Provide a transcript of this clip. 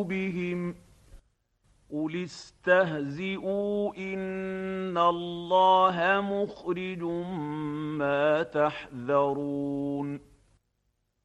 بهم قل استهزئوا إن الله مخرج ما تحذرون